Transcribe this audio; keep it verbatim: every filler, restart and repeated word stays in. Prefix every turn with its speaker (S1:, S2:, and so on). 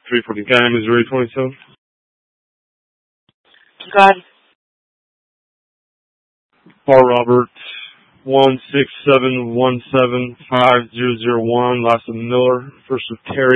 S1: three forty County, Missouri twenty-seven.
S2: God.
S1: Paul Robert, one six seven one seven five zero zero one. Last of Miller. First of Terry.